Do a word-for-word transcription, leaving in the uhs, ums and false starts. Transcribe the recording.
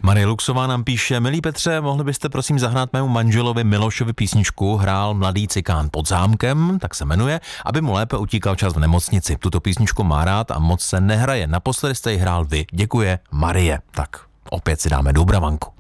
Marie Luxová nám píše: milý Petře, mohli byste prosím zahrát mému manželovi Milošovi písničku Hrál mladý cikán pod zámkem, tak se jmenuje, aby mu lépe utíkal čas v nemocnici. Tuto písničku má rád a moc se nehraje. Naposledy jste ji hrál vy. Děkuje, Marie. Tak opět si dáme Dubravanku.